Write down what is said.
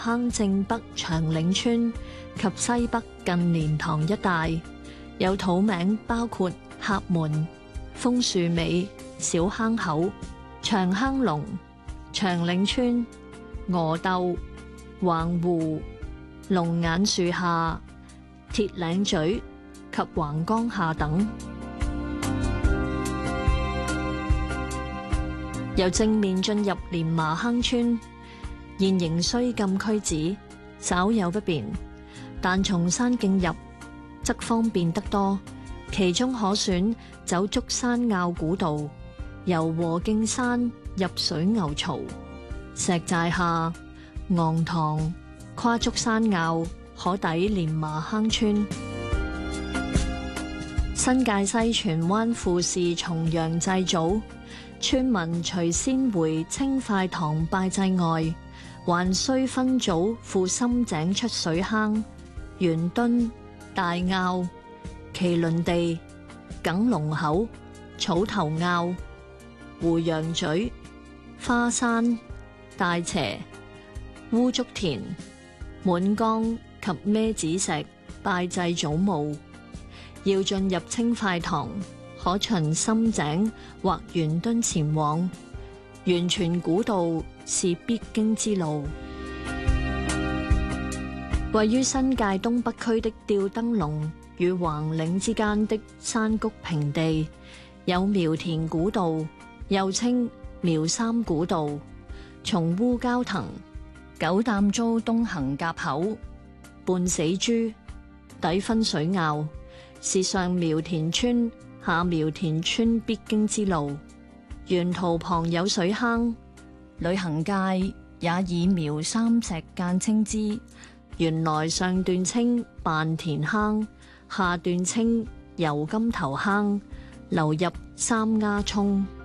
坑正北長嶺村及西北近蓮塘一帶，有土名包括廈門、楓樹尾、小坑口、長坑龍、長嶺村、鵝竇、橫湖、龍眼樹下、鐵嶺咀及橫江下等。由正面進入蓮麻坑村，現仍需禁區紙，稍有不便，但從山徑入則方便得多。其中可選走竹山坳古道，由和敬山入水牛槽、石寨下、昂塘，跨竹山坳可抵蓮麻坑村。新界西荃灣富士重陽祭祖，村民除先回清快堂拜祭外，還需分組赴深井出水坑、圓墩、大坳、麒麟地、梗龍口、草頭坳、湖洋咀、花山、大斜、烏竹田、滿江及孭子石拜祭祖母。要進入清快堂，可循深井或圓墩前往，元荃古道是必經之路。位於新界東北區的吊燈籠與橫嶺之間的山谷平地，有苗田古道，又稱苗三古道，從烏蛟騰、九擔遭東行夾口、半死豬、底分水坳，是上苗田村、下苗田村必經之路。沿途旁有水坑，旅行界也以苗三石間稱之。原來上段稱扮田坑，下段稱油柑頭坑，流入三丫涌。